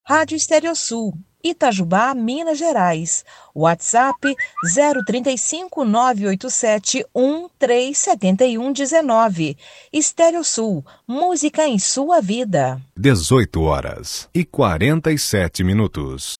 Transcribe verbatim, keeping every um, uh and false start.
Rádio Estereosul, Itajubá, Minas Gerais. WhatsApp zero trinta e cinco, nove oito sete, um três sete um um nove. Estereosul, música em sua vida. dezoito horas e quarenta e sete minutos.